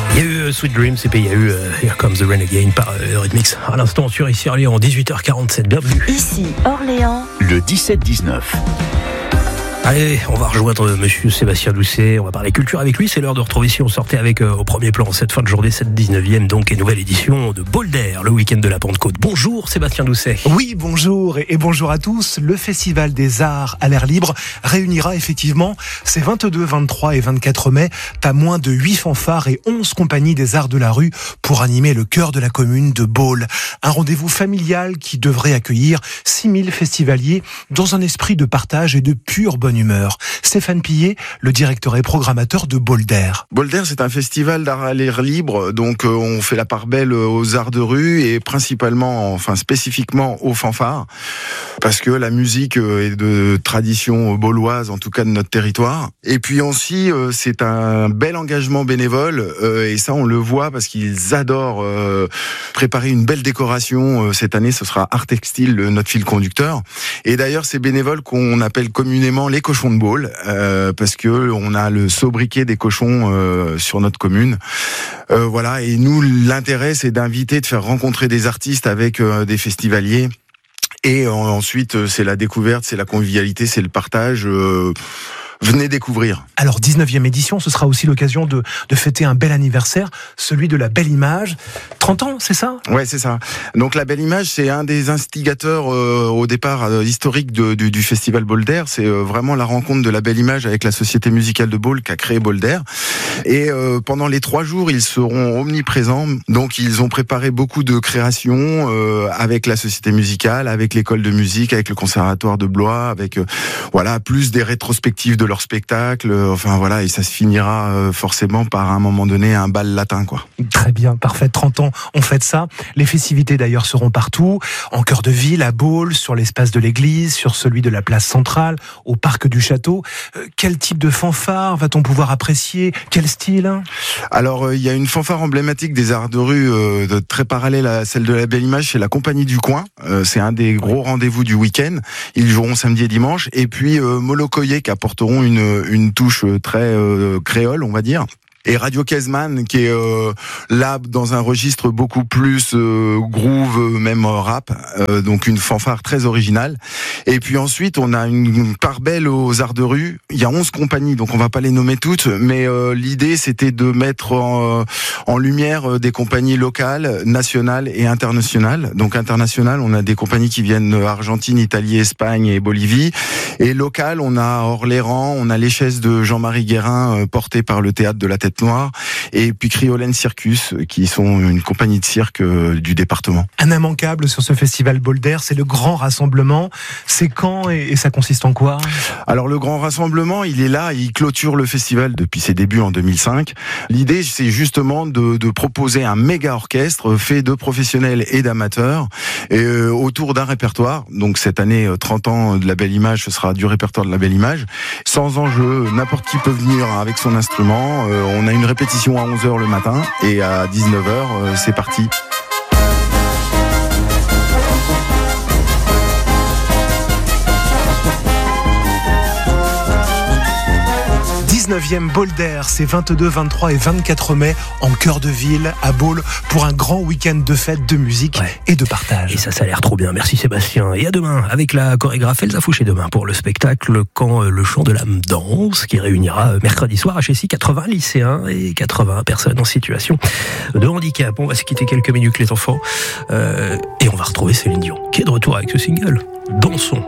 Il y a eu Sweet Dreams et puis il y a eu Here Comes the Rain Again par Eurythmics. À l'instant sur Ici Orléans, 18h47, bienvenue. Ici Orléans, le 17-19. Allez, on va rejoindre monsieur Sébastien Doucet, on va parler culture avec lui, c'est l'heure de retrouver si on sortait avec au premier plan cette fin de journée, cette 19e donc et nouvelle édition de Boulder, le week-end de la Pentecôte. Bonjour Sébastien Doucet. Oui, bonjour et bonjour à tous. Le Festival des Arts à l'air libre réunira effectivement ces 22, 23 et 24 mai pas moins de 8 fanfares et 11 compagnies des arts de la rue pour animer le cœur de la commune de Baule. Un rendez-vous familial qui devrait accueillir 6000 festivaliers dans un esprit de partage et de pure bonne humeur. Stéphane Pillet, le directeur et programmateur de Boulder. Boulder, c'est un festival d'art à l'air libre, donc on fait la part belle aux arts de rue et principalement, enfin spécifiquement aux fanfares, parce que la musique est de tradition bauloise, en tout cas de notre territoire. Et puis aussi, c'est un bel engagement bénévole, et ça on le voit parce qu'ils adorent préparer une belle décoration. Cette année, ce sera Art Textile, notre fil conducteur. Et d'ailleurs, ces bénévoles qu'on appelle communément les cochons de Baule, parce que on a le sobriquet des cochons sur notre commune. Voilà, et nous, l'intérêt, c'est d'inviter, de faire rencontrer des artistes avec des festivaliers. Et ensuite, c'est la découverte, c'est la convivialité, c'est le partage. Venez découvrir. Alors, 19e édition, ce sera aussi l'occasion de fêter un bel anniversaire, celui de la Belle Image. 30 ans, c'est ça ? Ouais, c'est ça. Donc, la Belle Image, c'est un des instigateurs au départ historique du festival Boulder. C'est vraiment la rencontre de la Belle Image avec la Société musicale de Baule qui a créé Boulder. Et pendant les 3 jours, ils seront omniprésents. Donc, ils ont préparé beaucoup de créations avec la Société musicale, avec l'école de musique, avec le conservatoire de Blois, avec voilà, plus des rétrospectives de leur spectacle, enfin voilà, et ça se finira forcément par un moment donné un bal latin, quoi. Très bien, parfait, 30 ans, on fête ça. Les festivités d'ailleurs seront partout, en cœur de ville, à Baule, sur l'espace de l'église, sur celui de la place centrale, au parc du château. Quel type de fanfare va-t-on pouvoir apprécier ? Quel style ? Alors, il y a une fanfare emblématique des arts de rue, très parallèle à celle de la Belle Image, c'est la Compagnie du Coin. C'est un des gros rendez-vous du week-end. Ils joueront samedi et dimanche. Et puis, Molokoye qui apporteront une touche très créole, on va dire. Et Radio Kezman qui est là dans un registre beaucoup plus groove, même rap, donc une fanfare très originale. Et puis ensuite on a une part belle aux arts de rue. Il y a 11 compagnies, donc on va pas les nommer toutes, mais l'idée c'était de mettre en lumière des compagnies locales, nationales et internationales. Donc internationales, on a des compagnies qui viennent d'Argentine, Italie, Espagne et Bolivie. Et locales, on a Orléans, on a les chaises de Jean-Marie Guérin portées par le théâtre de la Tête Noire, et puis Criolène Circus, qui sont une compagnie de cirque du département. Un immanquable sur ce festival Boulder, c'est le grand rassemblement. C'est quand et ça consiste en quoi ? Alors le grand rassemblement, il est là, il clôture le festival depuis ses débuts en 2005. L'idée, c'est justement de proposer un méga orchestre fait de professionnels et d'amateurs, et autour d'un répertoire. Donc cette année, 30 ans de la Belle Image, ce sera du répertoire de la Belle Image. Sans enjeu, n'importe qui peut venir avec son instrument. On a une répétition à 11h le matin et à 19h, c'est parti. 19e Boulder, c'est 22, 23 et 24 mai en cœur de ville à Baule pour un grand week-end de fête, de musique et de partage. Et ça a l'air trop bien, merci Sébastien. Et à demain avec la chorégraphe Elsa Fouché demain pour le spectacle Quand le chant de l'âme danse qui réunira mercredi soir à Chessy 80 lycéens et 80 personnes en situation de handicap. On va se quitter quelques minutes les enfants et on va retrouver Céline Dion qui est de retour avec ce single Dansons.